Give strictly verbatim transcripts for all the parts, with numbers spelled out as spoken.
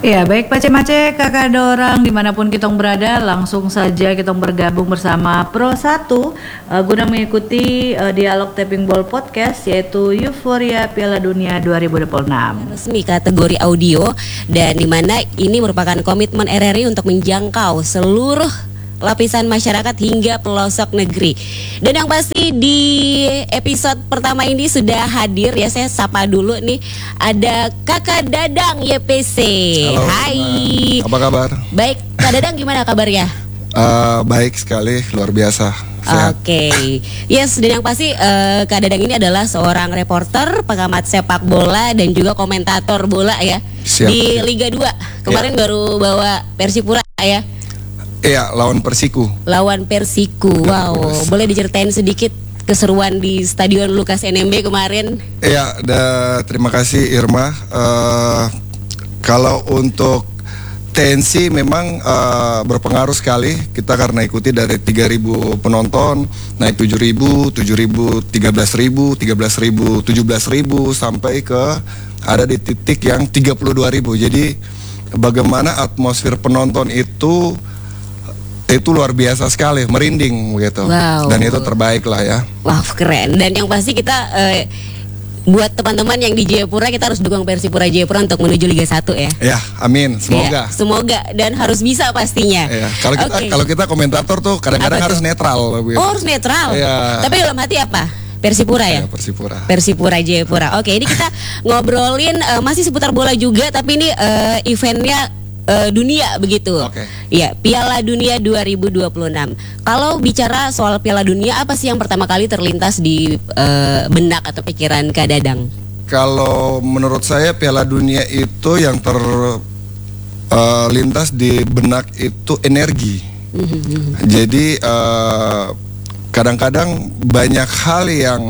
Ya baik Pace-Mace, kakak dorang dimanapun kita berada, langsung saja kita bergabung bersama Pro satu uh, guna mengikuti uh, dialog Tapping Ball Podcast, yaitu Euforia Piala Dunia dua ribu dua puluh enam. Resmi kategori audio, dan dimana ini merupakan komitmen R R I untuk menjangkau seluruh lapisan masyarakat hingga pelosok negeri. Dan yang pasti di episode pertama ini sudah hadir, ya saya sapa dulu nih, ada Kakak Dadang Y P C. Halo, hai. Apa kabar? Baik, Kak Dadang gimana kabarnya? Uh, baik sekali, luar biasa. Oke, okay. Yes, dan yang pasti uh, Kak Dadang ini adalah seorang reporter, pengamat sepak bola dan juga komentator bola ya. Siap, di siap. Liga dua. Kemarin ya. Baru bawa Persipura ya. Iya, lawan Persiku. Lawan Persiku. Wow, Terus. Boleh diceritain sedikit keseruan di Stadion Lukas N M B kemarin? Iya, terima kasih Irma. Uh, kalau untuk tensi memang uh, berpengaruh sekali. Kita karena ikuti dari tiga ribu penonton naik tujuh ribu, tujuh ribu, tiga belas ribu, tiga belas ribu, tujuh belas ribu sampai ke ada di titik yang tiga puluh dua ribu. Jadi bagaimana atmosfer penonton itu itu luar biasa sekali, merinding begitu. Wow. Dan itu terbaik lah ya. Wah, wow, keren. Dan yang pasti kita eh, buat teman-teman yang di Jayapura, kita harus dukung Persipura Jayapura untuk menuju Liga satu ya. Ya, amin. Semoga. Ya, semoga, dan harus bisa pastinya. Ya, kalau kita okay. kalau kita komentator tuh kadang-kadang harus netral. Begitu. Oh, harus netral. Ya. Tapi dalam hati apa? Persipura ya? Ya, Persipura. Persipura Jayapura. Oke, ini kita ngobrolin uh, masih seputar bola juga, tapi ini uh, eventnya Uh, dunia begitu. Okay. Ya, Piala Dunia dua ribu dua puluh enam. Kalau bicara soal Piala Dunia, apa sih yang pertama kali terlintas di uh, benak atau pikiran Kak Dadang? Kalau menurut saya Piala Dunia itu yang terlintas uh, di benak itu energi. Mm-hmm. Jadi uh, kadang-kadang banyak hal yang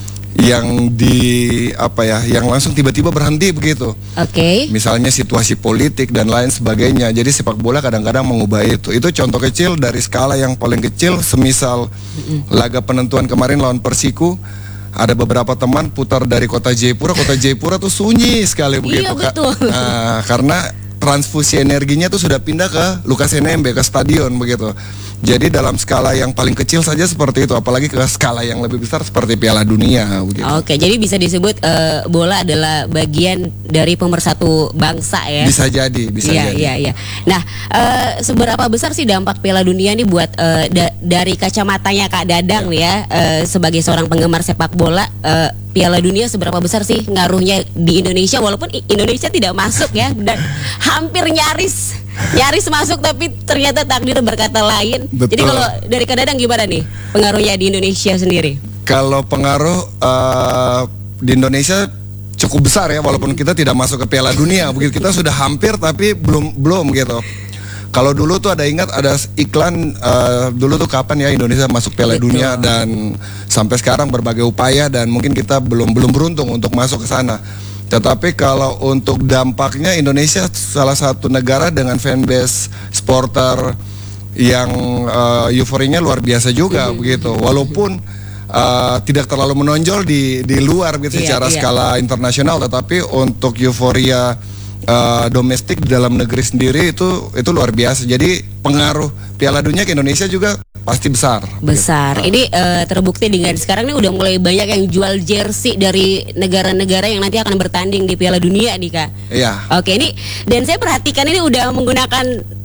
yang di apa ya, yang langsung tiba-tiba berhenti begitu. Oke. Okay. Misalnya situasi politik dan lain sebagainya. Jadi sepak bola kadang-kadang mengubah itu. Itu contoh kecil dari skala yang paling kecil. Semisal mm-hmm. laga penentuan kemarin lawan Persiku, ada beberapa teman putar dari kota Jayapura. Kota Jayapura tuh sunyi sekali begitu. Iya, betul. Nah, karena transfusi energinya tuh sudah pindah ke Lukas N M B, ke stadion begitu. Jadi dalam skala yang paling kecil saja seperti itu, apalagi ke skala yang lebih besar seperti Piala Dunia begitu. Oke, jadi bisa disebut uh, bola adalah bagian dari pemersatu bangsa ya. Bisa jadi, bisa ya, jadi. Iya, iya. Nah, uh, seberapa besar sih dampak Piala Dunia ini buat uh, da- dari kacamatanya Kak Dadang ya, ya uh, sebagai seorang penggemar sepak bola, uh, Piala Dunia seberapa besar sih ngaruhnya di Indonesia, walaupun Indonesia tidak masuk ya, dan hampir nyaris nyaris masuk tapi ternyata takdir berkata lain. Betul. Jadi kalau dari Kak Dadang gimana nih pengaruhnya di Indonesia sendiri? Kalau pengaruh uh, di Indonesia cukup besar ya, walaupun kita tidak masuk ke Piala Dunia, begitu kita sudah hampir tapi belum belum gitu. Kalau dulu tuh ada ingat ada iklan uh, dulu tuh kapan ya Indonesia masuk Piala Betul. Dunia, dan sampai sekarang berbagai upaya dan mungkin kita belum belum beruntung untuk masuk ke sana. Tetapi kalau untuk dampaknya, Indonesia salah satu negara dengan fanbase supporter yang uh, euforinya luar biasa juga mm-hmm. begitu. Walaupun uh, tidak terlalu menonjol di di luar gitu yeah, secara yeah. skala internasional, tetapi untuk euforia uh, domestik di dalam negeri sendiri itu itu luar biasa. Jadi pengaruh Piala Dunia ke Indonesia juga pasti besar. Besar. Gitu. Ini uh, terbukti dengan sekarang ini udah mulai banyak yang jual jersey dari negara-negara yang nanti akan bertanding di Piala Dunia nih Kak. Iya. Oke, ini dan saya perhatikan ini udah menggunakan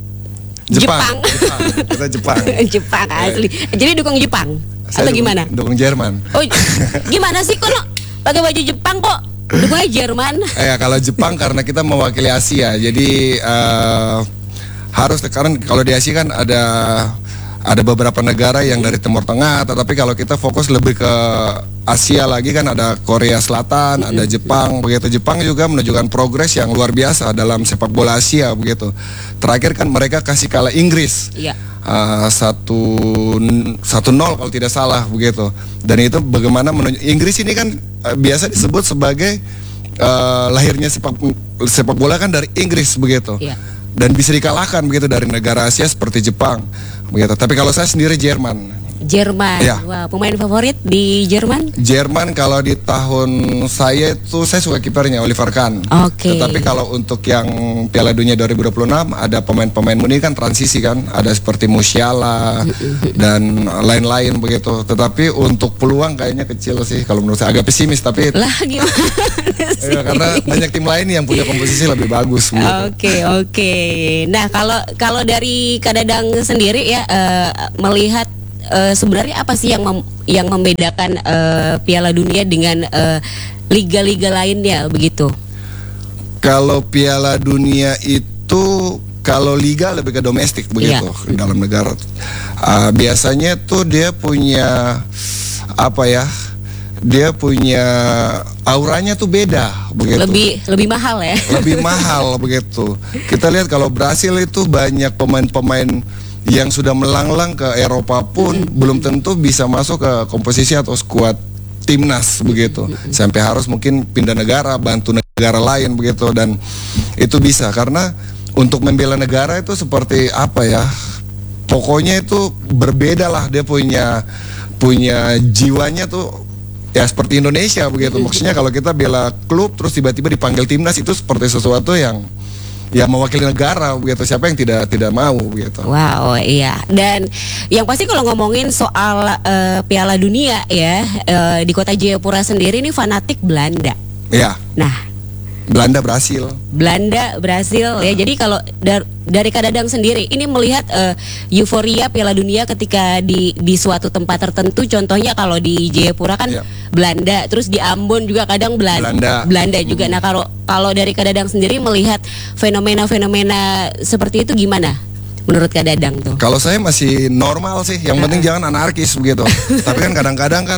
Jepang. Jepang. Jepang. Kita Jepang. Jepang asli. Jadi dukung Jepang Saya atau dukung, gimana? Dukung Jerman. Oh, gimana sih kok pakai baju Jepang kok? Dukungnya Jerman. Ya kalau Jepang karena kita mewakili Asia. Jadi uh, harus karena kalau di Asia kan ada ada beberapa negara yang dari Timur Tengah, tetapi kalau kita fokus lebih ke Asia lagi kan ada Korea Selatan, ada Jepang, begitu. Jepang juga menunjukkan progres yang luar biasa dalam sepak bola Asia begitu. Terakhir kan mereka kasih kalah Inggris. Iya. Uh, satu satu nol kalau tidak salah begitu. Dan itu bagaimana menunjuk Inggris ini kan uh, biasa disebut sebagai uh, lahirnya sepak sepak bola kan dari Inggris begitu. Iya. Dan bisa dikalahkan begitu dari negara Asia seperti Jepang begitu. Tapi kalau saya sendiri Jerman, Jerman. Ya. Wah, pemain favorit di Jerman? Jerman kalau di tahun saya itu saya suka kipernya Oliver Kahn. Oke. Tetapi kalau untuk yang Piala Dunia dua ribu dua puluh enam ada pemain-pemain ini kan transisi kan, ada seperti Musiala dan lain-lain begitu. Tetapi untuk peluang kayaknya kecil sih kalau menurut saya, agak pesimis tapi Lah gimana sih? ya, karena banyak tim lain yang punya komposisi lebih bagus begitu. Oke oke. Nah kalau kalau dari Kak Dadang sendiri ya eh, melihat eh, sebenarnya apa sih yang mem- yang membedakan eh, Piala Dunia dengan eh, liga-liga lainnya begitu? Kalau Piala Dunia itu kalau liga lebih ke domestik begitu di dalam negara. Uh, biasanya tuh dia punya apa ya? Dia punya auranya tuh beda begitu. Lebih lebih mahal ya? Lebih mahal begitu. Kita lihat kalau Brasil itu banyak pemain-pemain yang sudah melanglang ke Eropa pun belum tentu bisa masuk ke komposisi atau skuad timnas begitu. Sampai harus mungkin pindah negara, bantu negara lain begitu, dan itu bisa karena untuk membela negara itu seperti apa ya? Pokoknya itu berbeda lah, dia punya punya jiwanya tuh ya seperti Indonesia begitu. Maksudnya kalau kita bela klub terus tiba-tiba dipanggil timnas itu seperti sesuatu yang ya mewakili negara begitu. Siapa yang tidak tidak mau begitu. Wow, iya. Dan yang pasti kalau ngomongin soal eh, Piala Dunia ya, eh, di kota Jayapura sendiri ini fanatik Belanda. Ya, Nah, Belanda Brasil. Belanda, Brasil ya. Jadi kalau dar- dari Kak Dadang sendiri ini melihat eh, euforia Piala Dunia ketika di di suatu tempat tertentu, contohnya kalau di Jayapura kan Ya. Belanda, terus di Ambon juga kadang Belan- Belanda. Belanda juga. Nah, kalau kalau dari Kak Dadang sendiri melihat fenomena-fenomena seperti itu gimana? Menurut Kak Dadang tuh? Kalau saya masih normal sih, yang penting jangan anarkis begitu. Tapi kan kadang-kadang kan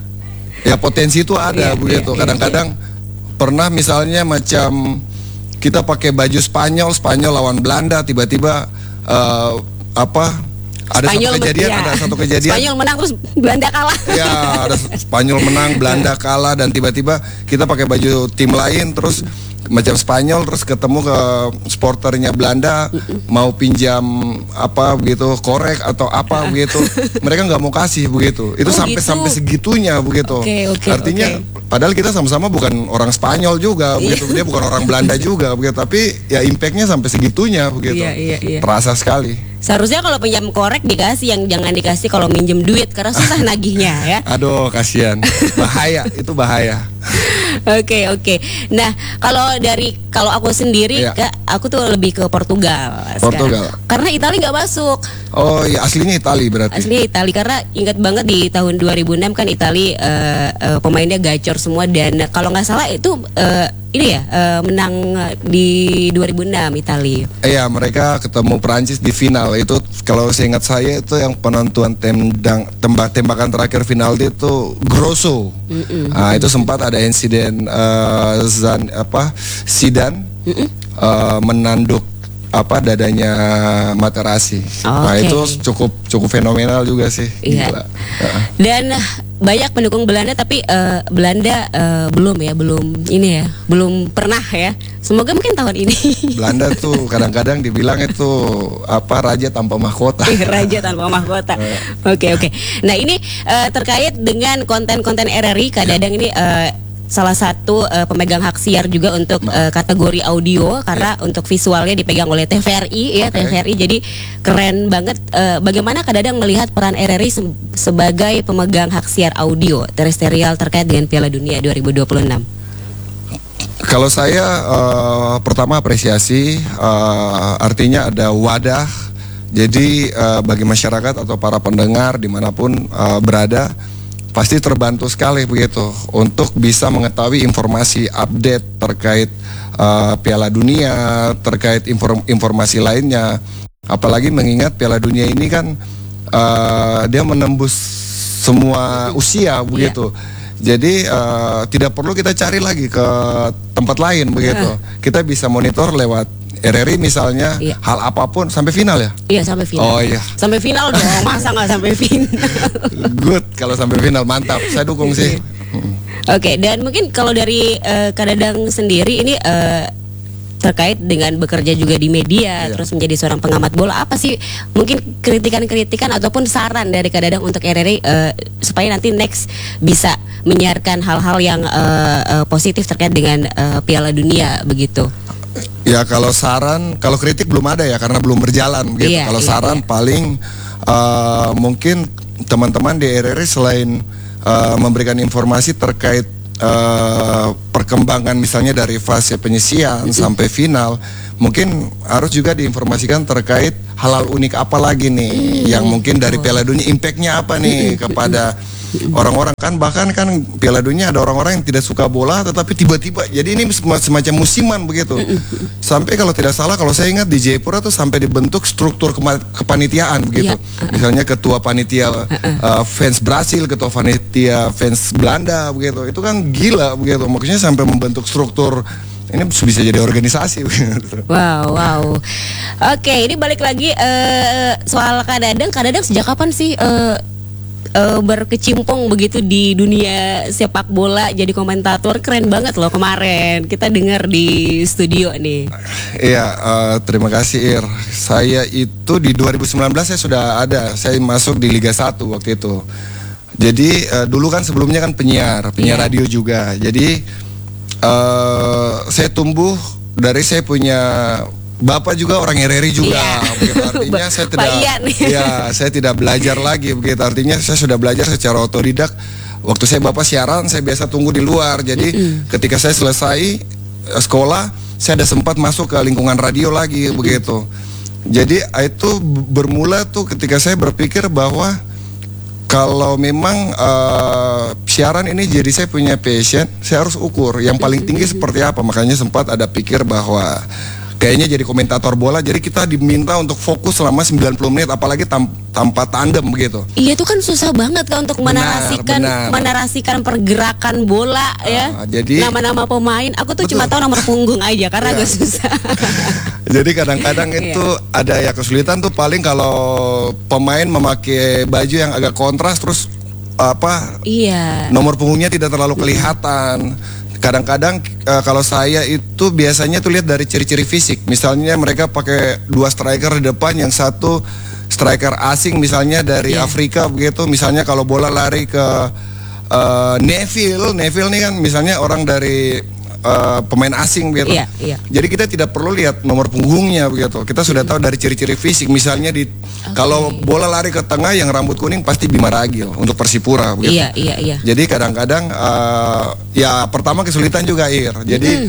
ya potensi itu ada Iya, begitu. iya, Kadang-kadang pernah misalnya macam kita pakai baju Spanyol, Spanyol lawan Belanda, tiba-tiba eh, apa? Ada Spanyol satu kejadian, ya. ada satu kejadian. Spanyol menang terus Belanda kalah. Ya, ada Spanyol menang, Belanda kalah, dan tiba-tiba kita pakai baju tim lain terus macam Spanyol terus ketemu ke sporternya Belanda mau pinjam apa begitu korek atau apa begitu, mereka nggak mau kasih begitu. Itu Oh, sampai gitu. sampai segitunya begitu. Oke, oke, Artinya oke. padahal kita sama-sama bukan orang Spanyol juga begitu, dia bukan orang Belanda juga begitu, tapi ya impactnya sampai segitunya begitu. Iya, iya, iya. Terasa sekali. Seharusnya kalau pinjam korek dikasih, yang jangan dikasih kalau minjem duit karena susah nagihnya ya. Aduh, kasihan. Bahaya, itu bahaya. Oke oke. Nah kalau dari kalau aku sendiri, Iya. Kak, aku tuh lebih ke Portugal. Portugal. sekarang. Karena Italia nggak masuk. Oh, ya aslinya Itali berarti. Asli Italia, karena ingat banget di tahun dua ribu enam kan Italia eh, eh, pemainnya gacor semua, dan kalau nggak salah itu eh, ini ya eh, menang di dua ribu enam Italia. Iya, mereka ketemu Prancis di final itu. Kalau seingat saya itu yang penentuan tendang tembak tembakan terakhir final itu Grosso. Nah, itu sempat ada insiden eh, Zan apa Zidane eh, menanduk apa dadanya Materazzi. Nah, Oke. itu cukup cukup fenomenal juga sih. Iya. Gila. Heeh. Dan eh, banyak pendukung Belanda, tapi eh, Belanda eh, belum ya, belum ini ya, belum pernah ya. Semoga mungkin tahun ini. Belanda tuh kadang-kadang dibilang itu apa raja tanpa mahkota. Raja tanpa mahkota. Oke oke. Nah ini eh, terkait dengan konten-konten R R I, Kak Dadang ini eh, salah satu eh, pemegang hak siar juga untuk eh, kategori audio, karena untuk visualnya dipegang oleh T V R I ya. Oke. T V R I jadi keren banget. Eh, bagaimana Kak Dadang melihat peran R R I se- sebagai pemegang hak siar audio terestrial terkait dengan Piala Dunia dua ribu dua puluh enam? Kalau saya eh, pertama apresiasi, eh, artinya ada wadah. Jadi eh, bagi masyarakat atau para pendengar dimanapun eh, berada pasti terbantu sekali begitu untuk bisa mengetahui informasi update terkait eh, Piala Dunia, terkait inform- informasi lainnya. Apalagi mengingat Piala Dunia ini kan eh, dia menembus semua usia begitu. Jadi uh, tidak perlu kita cari lagi ke tempat lain begitu. Kita bisa monitor lewat R R I misalnya, Iya. hal apapun sampai final ya. Iya sampai final. Oh iya. Sampai final dong, masa nggak sampai final? Good kalau sampai final, mantap. Saya dukung sih. Oke, dan mungkin kalau dari eh, Kak Dadang sendiri ini eh, terkait dengan bekerja juga di media, Iya. terus menjadi seorang pengamat bola, apa sih mungkin kritikan-kritikan ataupun saran dari Kak Dadang untuk R R I uh, supaya nanti next bisa menyiarkan hal-hal yang uh, uh, positif terkait dengan uh, Piala Dunia begitu? Ya kalau saran, kalau kritik belum ada ya karena belum berjalan gitu. Iya, Kalau iya, saran iya. paling uh, mungkin teman-teman di R R I selain uh, memberikan informasi terkait uh, perkembangan misalnya dari fase penyisian sampai final, mungkin harus juga diinformasikan terkait hal-hal unik apa lagi nih yang mungkin dari Piala Dunia, impactnya apa nih kepada orang-orang. Kan bahkan kan Piala Dunia ada orang-orang yang tidak suka bola tetapi tiba-tiba jadi ini sem- semacam musiman begitu. Sampai kalau tidak salah, kalau saya ingat di Jayapura tuh sampai dibentuk struktur kema- kepanitiaan begitu. Iya. Misalnya ketua panitia uh, fans Brasil, ketua panitia fans Belanda begitu. Itu kan gila begitu. Maksudnya sampai membentuk struktur, ini bisa jadi organisasi begitu. Wow, wow. Oke, ini balik lagi eh, soal Kak Dadang. Kak Dadang sejak kapan sih eh, eh, berkecimpung begitu di dunia sepak bola jadi komentator? Keren banget loh kemarin kita dengar di studio nih. Iya, eh, terima kasih Ir. Saya itu di dua ribu sembilan belas saya sudah ada, saya masuk di Liga satu waktu itu. Jadi eh, dulu kan sebelumnya kan penyiar, penyiar Iya. radio juga. Jadi eh, saya tumbuh dari saya punya bapak juga orang R R I juga, Iya. begitu. Artinya saya Pak tidak, Ian. ya saya tidak belajar lagi begitu. Artinya saya sudah belajar secara otodidak. Waktu saya bapak siaran, saya biasa tunggu di luar. Jadi ketika saya selesai eh, sekolah, saya ada sempat masuk ke lingkungan radio lagi begitu. Jadi itu bermula tuh ketika saya berpikir bahwa kalau memang uh, siaran ini jadi saya punya passion, saya harus ukur yang paling tinggi seperti apa. Makanya sempat ada pikir bahwa kayaknya jadi komentator bola, jadi kita diminta untuk fokus selama sembilan puluh menit, apalagi tam- tanpa tandem begitu. Iya, itu kan susah banget kan untuk Benar, menarasikan benar. menarasikan pergerakan bola ya. Ah, jadi- nama-nama pemain, aku tuh Betul. cuma tahu nomor punggung aja karena Iya. agak susah. Jadi kadang-kadang Iya. itu ada ya kesulitan tuh paling kalau pemain memakai baju yang agak kontras terus apa Iya. nomor punggungnya tidak terlalu kelihatan. Kadang-kadang eh, kalau saya itu biasanya tuh lihat dari ciri-ciri fisik. Misalnya mereka pakai dua striker di depan, yang satu striker asing misalnya dari Iya. Afrika begitu. Misalnya kalau bola lari ke eh, Neville, Neville nih kan misalnya orang dari eh, pemain asing begitu. Iya, iya. Jadi kita tidak perlu lihat nomor punggungnya begitu. Kita sudah tahu dari ciri-ciri fisik. Misalnya di kalau bola lari ke tengah yang rambut kuning pasti Bima Ragil untuk Persipura begitu. Iya, iya, iya. Jadi kadang-kadang eh, ya pertama kesulitan juga Ir. Jadi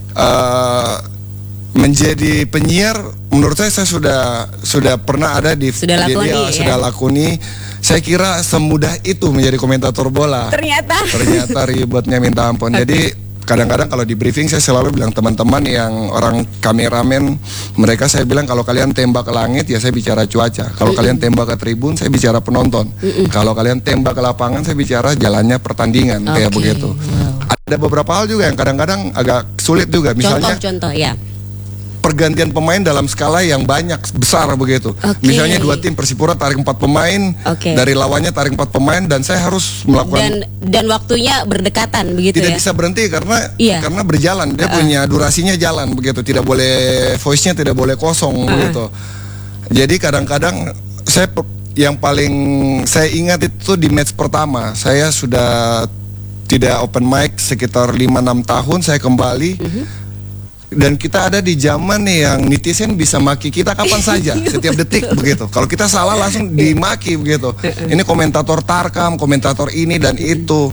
eh, menjadi penyiar menurut saya saya sudah sudah pernah ada di Sudah jadi, lakoni, ya, ya. sudah lakoni. Saya kira semudah itu menjadi komentator bola. Ternyata. Ternyata ribetnya minta ampun. Jadi kadang-kadang kalau di briefing saya selalu bilang teman-teman yang orang kameramen, mereka saya bilang kalau kalian tembak ke langit ya saya bicara cuaca. Kalau kalian tembak ke tribun saya bicara penonton. Kalau kalian tembak ke lapangan saya bicara jalannya pertandingan kayak Oke, begitu. wow. Ada beberapa hal juga yang kadang-kadang agak sulit juga. Misalnya Contoh-contoh ya. pergantian pemain dalam skala yang banyak besar begitu. Oke. Misalnya dua tim Persipura tarik empat pemain, Oke. dari lawannya tarik empat pemain dan saya harus melakukan Dan dan waktunya berdekatan begitu tidak ya. bisa berhenti karena Iya. karena berjalan, dia punya durasinya jalan begitu, tidak boleh voice-nya tidak boleh kosong begitu. Jadi kadang-kadang saya pe- yang paling saya ingat itu di match pertama saya sudah tidak open mic sekitar lima enam tahun, saya kembali dan kita ada di zaman nih yang netizen bisa maki kita kapan saja setiap detik begitu. Kalau kita salah langsung dimaki begitu. Ini komentator Tarkam, komentator ini dan itu.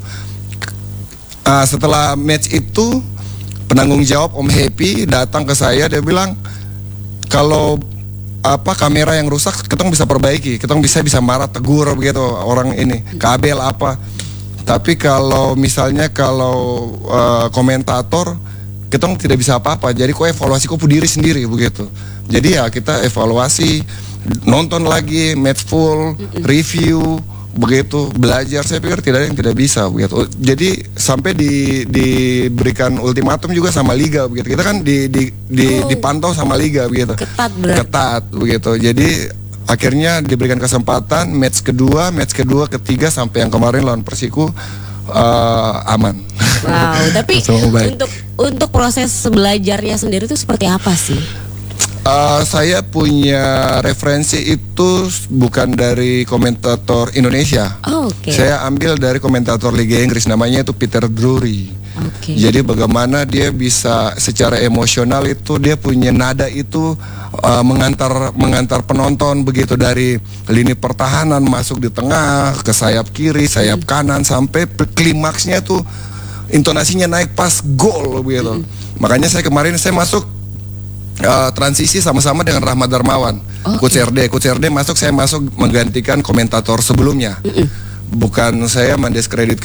Ah, setelah match itu penanggung jawab Om Happy datang ke saya, dia bilang kalau apa kamera yang rusak ketong bisa perbaiki, ketong bisa bisa marah tegur begitu orang ini kabel apa. Tapi kalau misalnya kalau eh, komentator kita tidak bisa apa-apa, jadi kok evaluasi kok diri sendiri begitu. Jadi ya kita evaluasi, nonton lagi match full, review begitu, belajar. Saya pikir tidak ada yang tidak bisa begitu. Jadi sampai di, diberikan ultimatum juga sama liga begitu. Kita kan di, di, di Oh. dipantau sama liga begitu. Ketat berarti. Ketat begitu. Jadi akhirnya diberikan kesempatan match kedua, match kedua, ketiga sampai yang kemarin lawan Persiku uh, aman. Wow, tapi Semua baik. untuk untuk proses belajarnya sendiri itu seperti apa sih? Uh, saya punya referensi itu bukan dari komentator Indonesia. Oh, oke. Saya ambil dari komentator Liga Inggris, namanya itu Peter Drury. Oke. Jadi bagaimana dia bisa secara emosional itu dia punya nada itu uh, mengantar mengantar penonton begitu dari lini pertahanan masuk di tengah ke sayap kiri, sayap Hmm. kanan sampai pe- klimaksnya tuh intonasinya naik pas gol begitu. Hmm. Makanya saya kemarin saya masuk uh, transisi sama-sama dengan Rahmat Darmawan. Oke. Coach R D, Coach R D masuk, saya masuk menggantikan komentator sebelumnya. Bukan saya mendiskredit